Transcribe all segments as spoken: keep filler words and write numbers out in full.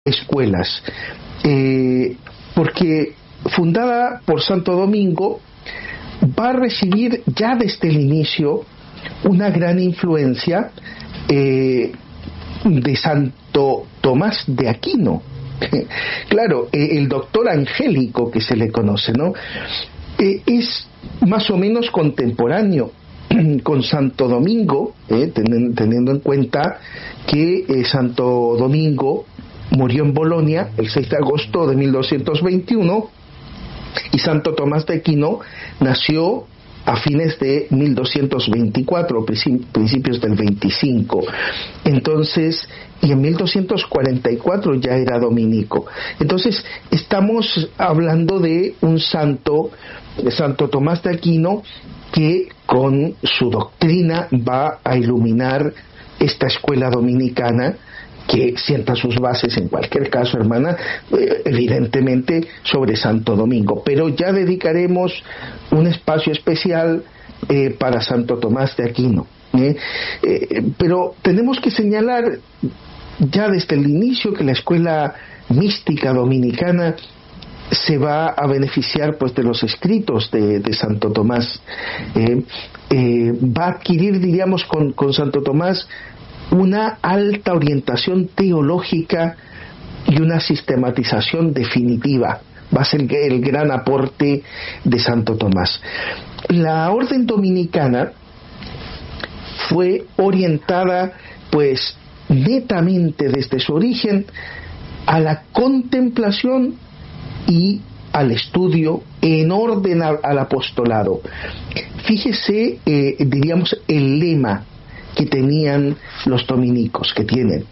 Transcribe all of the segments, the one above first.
escuelas, eh, porque fundada por Santo Domingo, va a recibir ya desde el inicio una gran influencia eh, de Santo Tomás de Aquino. Claro, eh, el doctor angélico que se le conoce, ¿no? Eh, es más o menos contemporáneo con Santo Domingo, eh, ten, teniendo en cuenta que eh, Santo Domingo murió en Bolonia el seis de agosto de mil doscientos veintiuno y Santo Tomás de Aquino nació a fines de mil doscientos veinticuatro, principios del veinticinco. Entonces, y en mil doscientos cuarenta y cuatro ya era dominico. Entonces, estamos hablando de un santo, Santo Tomás de Aquino, que con su doctrina va a iluminar esta escuela dominicana, que sienta sus bases, en cualquier caso, hermana, eh, evidentemente sobre Santo Domingo, pero ya dedicaremos un espacio especial eh, para Santo Tomás de Aquino. ¿eh? Eh, pero tenemos que señalar ya desde el inicio que la escuela mística dominicana se va a beneficiar pues de los escritos de, de Santo Tomás. Eh, eh, va a adquirir, diríamos, con, con Santo Tomás una alta orientación teológica y una sistematización definitiva. Va a ser el gran aporte de Santo Tomás. La orden dominicana fue orientada, pues, netamente desde su origen a la contemplación y al estudio en orden a, al apostolado. Fíjese, eh, diríamos, el lema que tenían los dominicos, que tienen: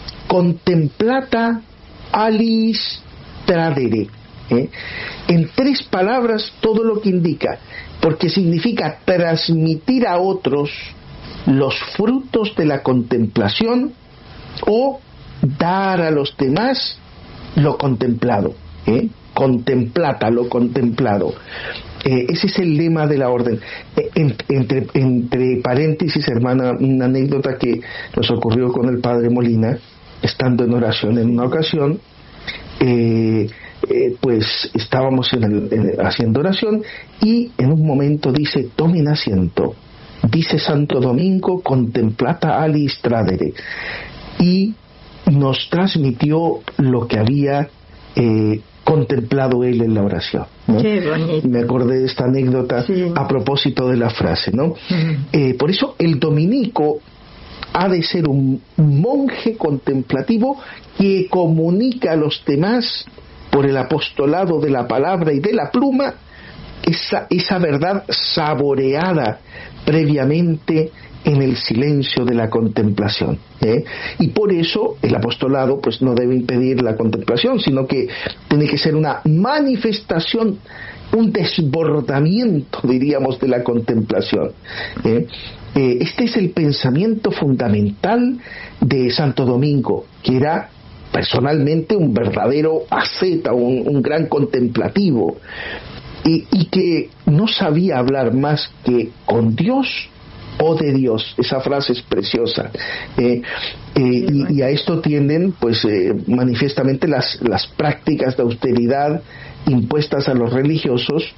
contemplata alis tradere. ¿eh? En tres palabras todo lo que indica, porque significa transmitir a otros los frutos de la contemplación o dar a los demás lo contemplado. ¿eh? Contemplata lo contemplado. Eh, ese es el lema de la orden. Eh, en, entre, entre paréntesis, hermana, una anécdota que nos ocurrió con el padre Molina, estando en oración en una ocasión. Eh, eh, pues estábamos en el, en, haciendo oración y en un momento dice: tomen asiento, dice Santo Domingo, contemplata alis tradere, y nos transmitió lo que había eh, contemplado él en la oración, ¿no? Qué bonito. Me acordé de esta anécdota, sí, a propósito de la frase, ¿no? Uh-huh. Eh, por eso el dominico ha de ser un monje contemplativo que comunica a los demás por el apostolado de la palabra y de la pluma esa, esa verdad saboreada previamente en el silencio de la contemplación, ¿eh? Y por eso el apostolado pues no debe impedir la contemplación, sino que tiene que ser una manifestación, un desbordamiento, diríamos, de la contemplación. ¿eh? Eh, este es el pensamiento fundamental de Santo Domingo, que era personalmente un verdadero asceta, un, un gran contemplativo, y, y que no sabía hablar más que con Dios o de Dios. Esa frase es preciosa. Eh, eh, y, y a esto tienden, pues, eh, manifiestamente las, las prácticas de austeridad impuestas a los religiosos,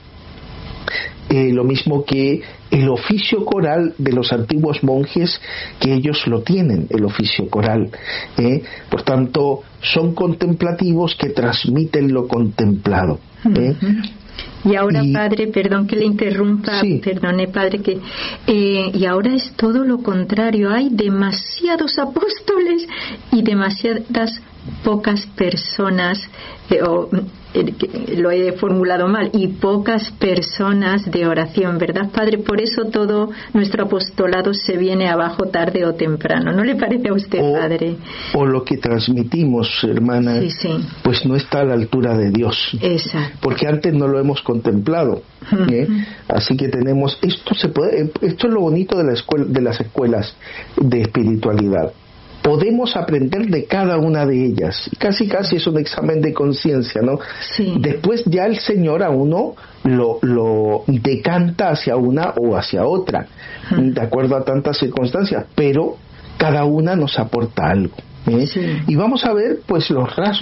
eh, lo mismo que el oficio coral de los antiguos monjes, que ellos lo tienen, el oficio coral. Eh, por tanto, son contemplativos que transmiten lo contemplado. Eh. Y ahora, y, padre, perdón que le interrumpa, sí. perdone, padre, que eh, y ahora es todo lo contrario. Hay demasiados apóstoles y demasiadas pocas personas, eh, o eh, lo he formulado mal, y pocas personas de oración, ¿verdad, padre? Por eso todo nuestro apostolado se viene abajo tarde o temprano. ¿No le parece a usted, o, padre? O lo que transmitimos, hermana, sí, sí. pues no está a la altura de Dios. Exacto. Porque antes no lo hemos contemplado. ¿eh? Uh-huh. Así que tenemos, esto se puede, esto es lo bonito de la escuela, de las escuelas de espiritualidad. Podemos aprender de cada una de ellas. Casi casi es un examen de conciencia, ¿no? Sí. Después ya el Señor a uno lo, lo decanta hacia una o hacia otra, uh-huh. de acuerdo a tantas circunstancias, pero cada una nos aporta algo. ¿eh? Sí. Y vamos a ver pues los rasgos